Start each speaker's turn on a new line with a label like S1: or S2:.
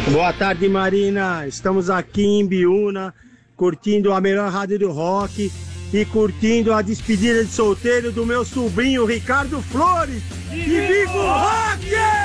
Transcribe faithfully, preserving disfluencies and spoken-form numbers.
S1: Boa tarde, Marina. Estamos aqui em Biúna, curtindo a melhor rádio do rock e curtindo a despedida de solteiro do meu sobrinho Ricardo Flores. E viva o rock!